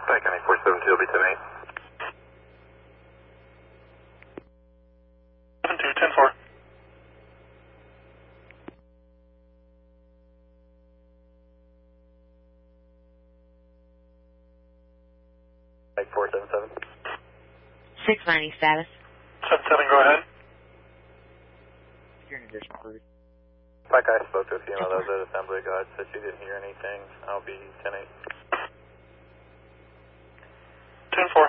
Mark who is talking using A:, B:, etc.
A: Pike County 472 will be 10-8.
B: 7-2, 10-4.
A: Pike 477.
C: 690 status.
B: 7-7, go ahead.
C: You're an additional route.
A: Pike, I spoke to a female that was at assembly. God said she didn't hear anything. I'll be 10-8.
B: 10-4.